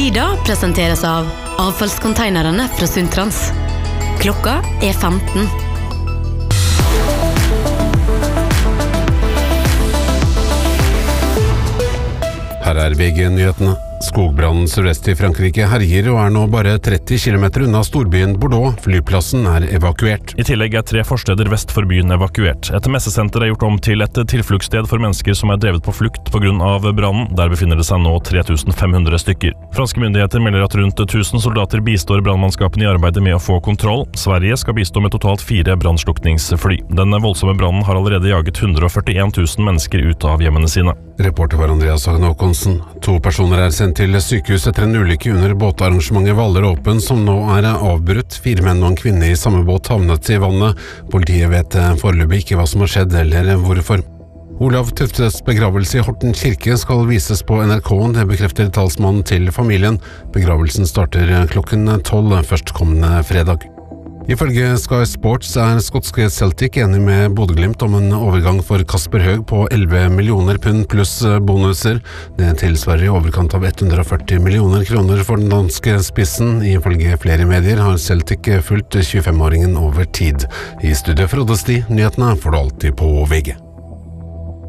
Tida presenteres av avfallskonteinerne fra Sundtrans. Klokka 15. Her VG-nyhetene. Skogbrannen sørvest i Frankrike herjer og nå bare 30 kilometer unna storbyen Bordeaux. Flyplassen evakuert. I tillegg 3 forsteder vest for byen evakuert. Et messesenter gjort om til et tilfluktssted for mennesker som drevet på flukt på grunn av brannen. Der befinner det seg nå 3500 stykker. Franske myndigheter melder at rundt 1000 soldater bistår brannmannskapene i arbeidet med å få kontroll. Sverige skal bistå med totalt 4 brannslukningsfly. Den voldsomme brannen har allerede jaget 141 000 mennesker ut av hjemmene sine. Reporter var Andreas Hagen Håkonsen. 2 personer sendt til sykehus etter en ulykke under båtarrangementet Hvaler Åpen, som nå avbrutt. 4 menn og en kvinne i samme båt havnet i vannet. Politiet vet foreløpig ikke hva som har skjedd eller hvorfor. Olav Tuftes begravelse i Horten kirke skal vises på NRK, det bekrefter talsmannen til familien. Begravelsen starter klokken 12 førstkommende fredag. Ifølge Sky Sports skotske Celtic enig med Bodø/Glimt om en overgang for Kasper Høeg på 11 millioner pund pluss bonuser. Det tilsvarer i overkant av 140 millioner kroner for den danske spissen. Ifølge flere medier har Celtic fulgt 25-åringen over tid. I studiet Frode Sti, nyhetene får du alltid på VG.